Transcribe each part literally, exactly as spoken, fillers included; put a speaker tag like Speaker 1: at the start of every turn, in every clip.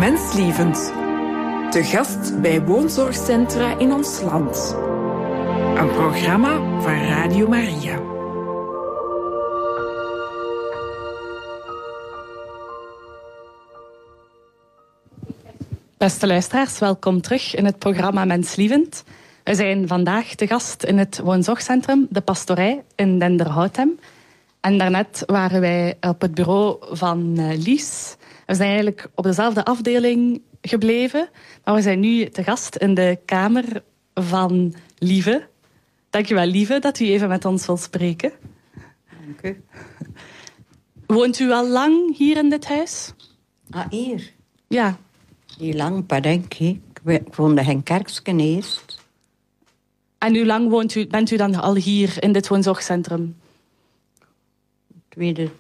Speaker 1: Menslievend. Te gast bij woonzorgcentra in ons land. Een programma van Radio Maria.
Speaker 2: Beste luisteraars, welkom terug in het programma Menslievend. We zijn vandaag te gast in het woonzorgcentrum De Pastorij in Denderhoutem. En daarnet waren wij op het bureau van uh, Lies. We zijn eigenlijk op dezelfde afdeling gebleven, maar we zijn nu te gast in de kamer van Lieve. Dankjewel, Lieve, dat u even met ons wilt spreken.
Speaker 3: Dank u.
Speaker 2: Woont u al lang hier in dit huis?
Speaker 3: Ah, hier?
Speaker 2: Ja.
Speaker 3: Niet lang, maar denk ik. Ik woonde in Kerksken eerst.
Speaker 2: En hoe lang woont u, bent u dan al hier in dit woonzorgcentrum?
Speaker 3: Tweede.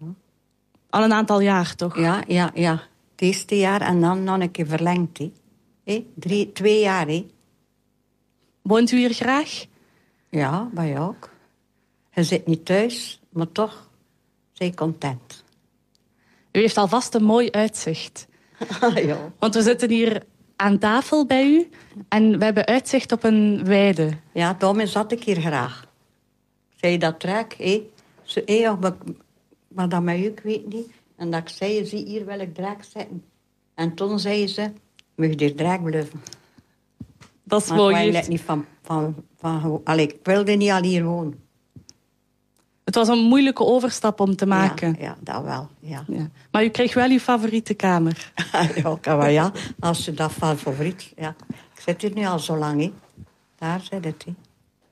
Speaker 2: Al een aantal jaar, toch?
Speaker 3: Ja, ja, ja. Het eerste jaar en dan nog een keer verlengd. He. He? Drie, twee jaar. He.
Speaker 2: Woont u hier graag?
Speaker 3: Ja, bij jou ook. Je zit niet thuis, maar toch ben je content.
Speaker 2: U heeft alvast een mooi uitzicht.
Speaker 3: Ja.
Speaker 2: Want we zitten hier aan tafel bij u en we hebben uitzicht op een weide.
Speaker 3: Ja, daarom zat ik hier graag. Zei je dat trek, hé? Zo, hé, maar, maar dat met u, ik weet niet. En dat ik zei, je ziet hier welk draak zitten. En toen zei ze, mag je hier draak blijven.
Speaker 2: Dat is
Speaker 3: maar
Speaker 2: mooi.
Speaker 3: Maar ik weet niet van... van, van allee, ik wilde niet al hier wonen.
Speaker 2: Het was een moeilijke overstap om te maken.
Speaker 3: Ja, ja dat wel, ja.
Speaker 2: Ja. Maar u kreeg wel uw favoriete kamer.
Speaker 3: Ja, kan wel, ja. Als je dat van favoriet... Ja. Ik zit hier nu al zo lang, hè. Daar zit het, hè.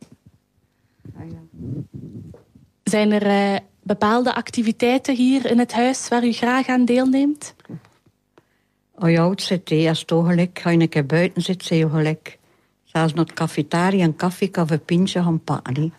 Speaker 3: Ah, ja.
Speaker 2: Zijn er uh, bepaalde activiteiten hier in het huis waar u graag aan deelneemt?
Speaker 3: Oh ja, het zit, hè. Als het gelijk, ga je een keer buiten zitten, zie je gelijk. Zelfs naar de cafetaria een koffie of een pintje gaan pakken, hè.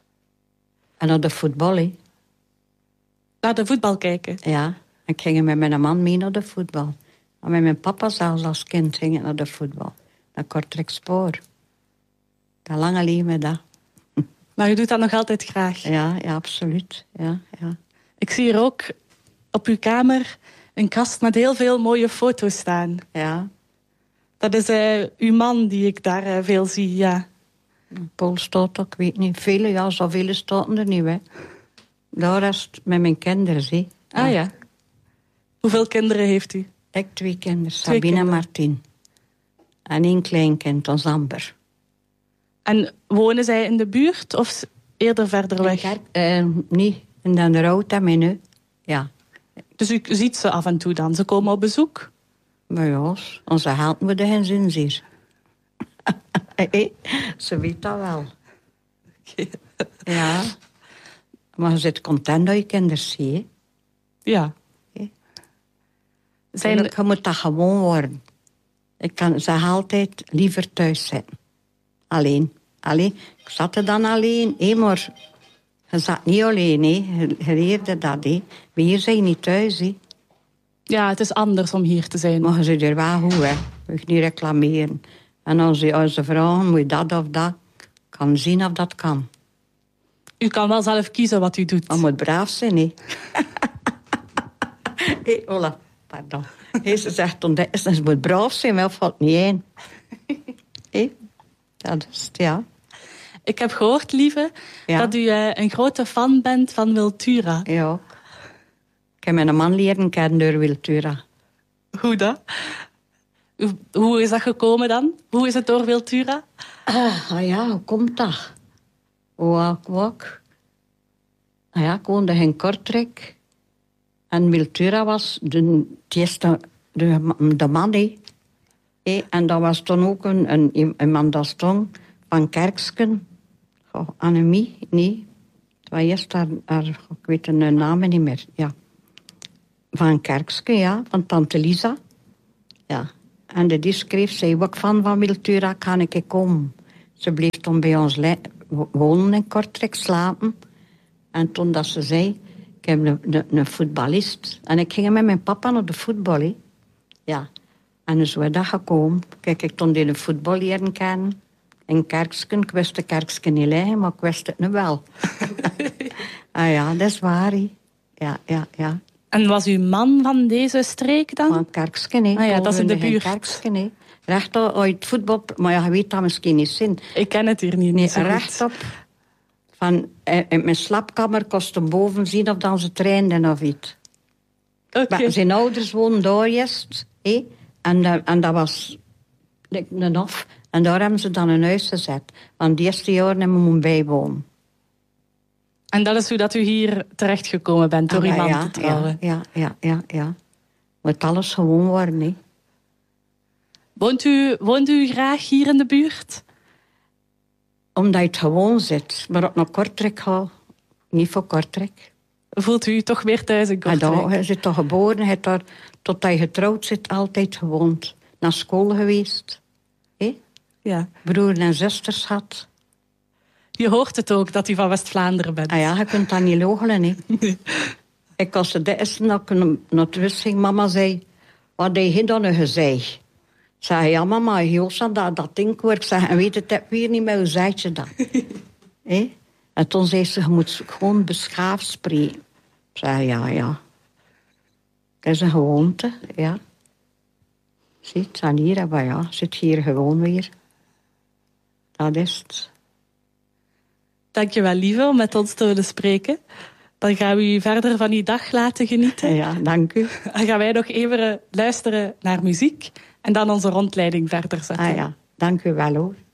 Speaker 3: En naar de voetbal, hè.
Speaker 2: Naar de voetbal kijken?
Speaker 3: Ja, ik ging met mijn man mee naar de voetbal. En met mijn papa zelfs als kind ging ik naar de voetbal. Naar Kortrijk Spoor. Dat lange leven met dat.
Speaker 2: Maar u doet dat nog altijd graag?
Speaker 3: Ja, ja, absoluut. Ja, ja.
Speaker 2: Ik zie hier ook op uw kamer een kast met heel veel mooie foto's staan.
Speaker 3: Ja.
Speaker 2: Dat is uh, uw man die ik daar uh, veel zie, ja.
Speaker 3: Paul staat ook, ik weet niet. Vele, ja, zoveel staat er niet, hè. Daar is het met mijn kinderen, zie.
Speaker 2: Ah ja. Hoeveel kinderen heeft u?
Speaker 3: Ik twee kinderen,
Speaker 2: Twee
Speaker 3: Sabine
Speaker 2: kinderen.
Speaker 3: en Martien. En één kleinkind, ons Amber.
Speaker 2: En wonen zij in de buurt of eerder verder weg?
Speaker 3: Kerk, eh, niet, in de Rout en nu. Ja.
Speaker 2: Dus u ziet ze af en toe dan? Ze komen op bezoek?
Speaker 3: Maar ja, onze geld moet er geen zin zien. Hey, ze weet dat wel. Ja. Maar je zit content dat je kinderen ziet.
Speaker 2: Ja.
Speaker 3: Okay.
Speaker 2: Zijn...
Speaker 3: Je moet dat gewoon worden. Ik kan ze altijd liever thuis zitten. Alleen. Alleen. Ik zat er dan alleen, hé, maar je zat niet alleen, hé. Je leerde dat, hé. Maar hier zijn je niet thuis, hé.
Speaker 2: Ja, het is anders om hier te zijn.
Speaker 3: Maar je zit er wel goed, hè. Je moet niet reclameren. En als je, als ze vragen, moet je dat of dat, kan zien of dat kan.
Speaker 2: U kan wel zelf kiezen wat u doet.
Speaker 3: Maar moet braaf zijn, hè. Hé, hey, Ola, pardon. Hey, ze zegt toen, ze moet braaf zijn, maar valt niet in. Hé, dat is het, ja.
Speaker 2: Ik heb gehoord, lieve, ja. dat u uh, een grote fan bent van Wiltura.
Speaker 3: Ja. Ik heb mijn man leren kennen door Wiltura.
Speaker 2: Hoe dat? Hoe is dat gekomen dan? Hoe is het door Wiltura?
Speaker 3: Ah, ah ja, hoe komt dat? Wak, wak. Ah ja, ik woonde in Kortrijk. En Wiltura was de, eerste, de, de man, hé. Hey, en dat was toen ook een, een, een man dat stond van Kerksken. Oh, Annemie, nee. Het was eerst haar, haar, ik weet de naam niet meer, ja. Van Kerksken, ja, van tante Lisa. Ja. En de die schreef, zei ook van van Wiltura kan ik komen. Ze bleef toen bij ons le- wonen in Kortrijk, slapen. En toen dat ze zei, ik heb een, een, een voetballist. En ik ging met mijn papa naar de voetbal, hè. Ja. En zo is dat gekomen. Kijk, ik toen de voetbal leren kennen. In Kerksken, ik wist de Kerksken niet liggen, maar ik wist het nu wel. Ah ja, dat is waar, hè. Ja, ja, ja.
Speaker 2: En was uw man van deze streek dan?
Speaker 3: Van Kerksken, hè.
Speaker 2: Ah ja, dat is in de
Speaker 3: Woonde
Speaker 2: buurt.
Speaker 3: Kerksken, hè. Rechtop uit het voetbal... Maar ja, je weet dat misschien niet zin.
Speaker 2: Ik ken het hier niet,
Speaker 3: Nee,
Speaker 2: niet zo goed.
Speaker 3: rechtop. Van, eh, in mijn slaapkamer kost hem boven zien of dan ze trainden of iets.
Speaker 2: Oké.
Speaker 3: Maar zijn ouders woonden daar juist. hè. En, dat- en dat was like, een hof. En daar hebben ze dan een huis gezet. Want de eerste jaren hebben we moeten bijwonen.
Speaker 2: En dat is hoe dat u hier terechtgekomen bent, door
Speaker 3: Ah,
Speaker 2: uw
Speaker 3: ja,
Speaker 2: man
Speaker 3: ja,
Speaker 2: te trouwen.
Speaker 3: Ja, ja, ja, ja. Moet alles gewoon worden, hè.
Speaker 2: Woont, u, woont u graag hier in de buurt?
Speaker 3: Omdat je het gewoon zit. Maar op naar Kortrijk ga, niet voor Kortrijk.
Speaker 2: Voelt u u toch weer thuis in
Speaker 3: En
Speaker 2: Kortrijk?
Speaker 3: daar, je zit toch geboren, je hebt daar, totdat je getrouwd zit, altijd gewoond. Naar school geweest. hè?
Speaker 2: Ja.
Speaker 3: Broer en zusters had.
Speaker 2: Je hoort het ook, dat u van West-Vlaanderen bent.
Speaker 3: Ah ja, je kunt dat niet logelen, hè. Ik was de eerste dat ik naar het rust ging. Mama zei, wat heb je dan nu gezegd? Ik zei, ja mama, Joost, dat, dat ding hoor. Ik zei, en weet het, heb weer niet meer, hoe zei je dat? Hé? En toen zei ze, je moet gewoon beschaafd spreken. Ik zei, ja, ja. Dat is een gewoonte, ja. Zie, het zijn hier, maar ja, zit hier gewoon weer. Dat is het.
Speaker 2: Dank je wel, lieve, om met ons te willen spreken. Dan gaan we u verder van uw dag laten genieten.
Speaker 3: Ja, dank u.
Speaker 2: Dan gaan wij nog even luisteren naar muziek en dan onze rondleiding verder zetten.
Speaker 3: Ah ja, dank u wel hoor.